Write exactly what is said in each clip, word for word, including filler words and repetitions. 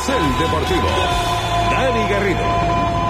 Carrusel Deportivo. Dani Garrido.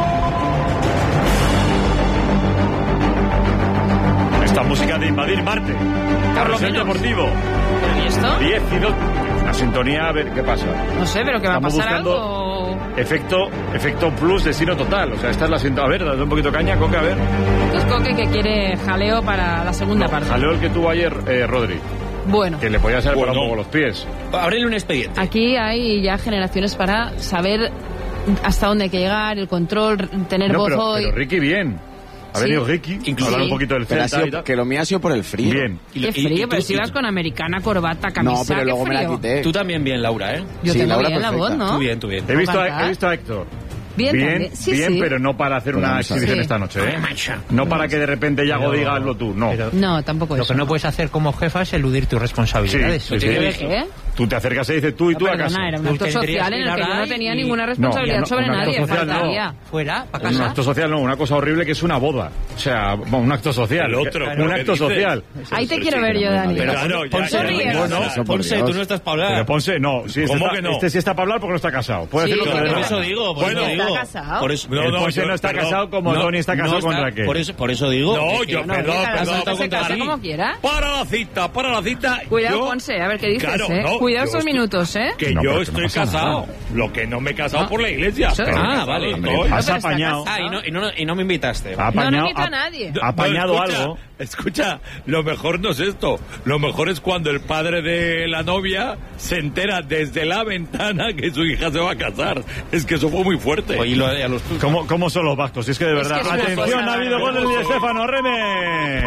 Esta música de invadir Marte. Carrusel Deportivo. ¿Y esto? diez y dos. La sintonía, a ver qué pasa. No sé, pero que va a Estamos pasar buscando algo. Efecto, efecto plus, destino total. O sea, esta es la sintonía. A ver, dale un poquito de caña, Coque, a ver. Es Coque que quiere jaleo para la segunda No, parte. jaleo el que tuvo ayer, eh, Rodri. Bueno, Que le podía hacer Bueno. por un poco los pies. Ábrele un expediente. aquí hay ya generaciones para saber hasta dónde hay que llegar, el control, tener No, voz pero, hoy. pero Ricky bien. Ha Sí. venido Ricky, Incluso- hablar un Sí. poquito del Pero ha Celta y sido- tal. que lo mío ha sido por el frío. Bien. Y Qué lo- y- frío, y pero tú- si ibas con americana, corbata, camisa, No, pero qué luego me la frío. quité. Tú también bien, Laura, ¿eh? Yo Sí, tengo Laura, bien la voz, perfecta. ¿no? Tú bien, tú bien. He visto, a, Cantar. he visto a Héctor. Bien, bien, también. Sí, bien, sí. pero no para hacer una Vamos a ver. exhibición Sí. esta noche, ¿eh? Ay, macha. No para que de repente Yago Pero- diga hazlo tú, no. pero- No, tampoco Lo eso. que no puedes hacer como jefa es eludir tus responsabilidades. Sí, sí, sí. ¿De qué? Tú te acercas y dices tú y No, tú a casa. perdona, era un Tú acto tendrías social en que el ir que yo no ahí tenía y- ninguna responsabilidad no, sobre un acto nadie, social no. faltaría. Fuera, para Un casa. acto social no, una cosa horrible que es una boda. O sea, bueno, un acto social. El otro, un ¿qué acto dices? social. Ahí te quiero ver yo, Dani. Pero Claro, ya, Ponce ya, ríe. ya, Bueno, ya. eso por Ponce, Dios. tú no estás para hablar. Pero Ponce, no. Sí, este ¿Cómo está, que no? Este sí está para hablar porque no está casado. Puede Sí, decir lo que claro, le Por dé eso la digo, por Bueno, eso está digo. casado. Por eso, El Ponce no está casado como Tony está casado con está- Raquel. Por eso, por eso digo. No, que- yo, que- No, perdón, cada perdón. uno se casa Sí. como quiera. Para la cita, para la cita. Cuidado, yo- Ponce, a ver qué dices, Claro, ¿eh? no, Cuidado yo esos estoy- minutos, ¿eh? Que No, yo pero que no estoy pasa casado. nada. Lo que no me he casado Ah. por la iglesia. Eso- pero Ah, casado vale. estoy. Has pero está apañado. casado. Ah, y no, y, no, y no me invitaste. Ha No, no apañado, invito a ha- nadie. ha apañado No, escucha, algo. Escucha, lo mejor no es esto. Lo mejor es cuando el padre de la novia se entera desde la ventana que su hija se va a casar. Es que eso fue muy fuerte. Oye, lo de a los ¿Cómo, ¿Cómo son los vascos? Si es que de Es verdad. que es una Atención, cosa ha habido gol del Di Stéfano, Reme.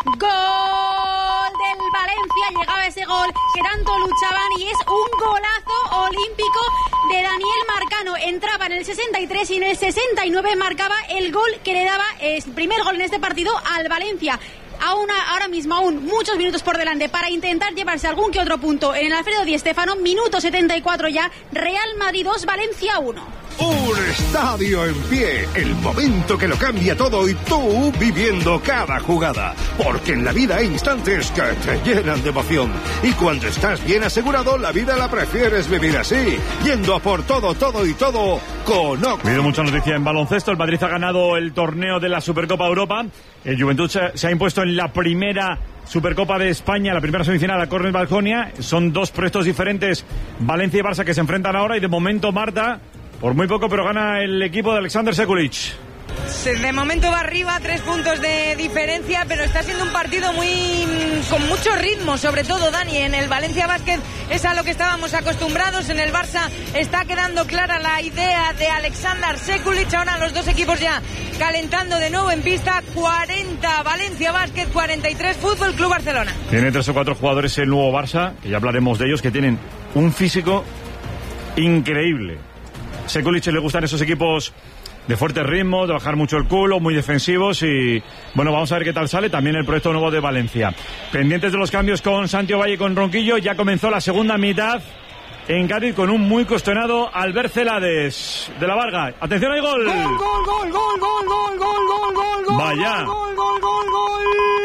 Gol del Valencia, llegaba ese gol que tanto luchaban y es un golazo olímpico de Daniel Marcano. Entraba en el sesenta y tres y en el sesenta y nueve marcaba el gol que le daba el primer gol en este partido al Valencia. Aún, ahora mismo aún muchos minutos por delante para intentar llevarse algún que otro punto en el Alfredo Di Stéfano. Minuto setenta y cuatro ya, Real Madrid dos, Valencia uno. Un estadio en pie, el momento que lo cambia todo y tú viviendo cada jugada. Porque en la vida hay instantes que te llenan de emoción. Y cuando estás bien asegurado, la vida la prefieres vivir así, yendo a por todo, todo y todo con O C. Ha habido mucha noticia en baloncesto. El Madrid ha ganado el torneo de la Supercopa Europa. El Juventud se, se ha impuesto en la primera Supercopa de España, la primera semifinal a Cornell Baskonia. Son dos proyectos diferentes, Valencia y Barça, que se enfrentan ahora. Y de momento, Marta, por muy poco, pero gana el equipo de Alexander Sekulic. De momento va arriba, tres puntos de diferencia, pero está siendo un partido muy con mucho ritmo, sobre todo, Dani. En el Valencia Basket es a lo que estábamos acostumbrados, en el Barça está quedando clara la idea de Alexander Sekulic. Ahora los dos equipos ya calentando de nuevo en pista. cuarenta Valencia Basket, cuarenta y tres Fútbol Club Barcelona. Tiene tres o cuatro jugadores el nuevo Barça, que ya hablaremos de ellos, que tienen un físico increíble. Sekulic le gustan esos equipos de fuerte ritmo, de bajar mucho el culo, muy defensivos y, bueno, vamos a ver qué tal sale también el proyecto nuevo de Valencia. Pendientes de los cambios con Santiago Valle y con Ronquillo, ya comenzó la segunda mitad en Cádiz con un muy cuestionado Albert Celades de la Varga. Atención, hay gol. Gol, gol, gol, gol, gol, gol, gol, gol, gol. Vaya. Gol, gol, gol, gol.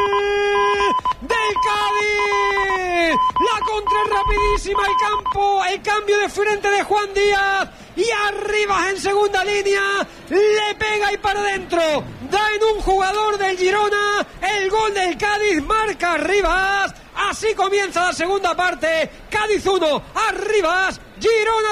Del Cádiz. La contra es rapidísima, el campo, el cambio de frente de Juan Díaz. Y arriba en segunda línea, le pega y para adentro, da en un jugador del Girona, el gol del Cádiz, marca Rivas, así comienza la segunda parte, Cádiz uno, Arribas, Girona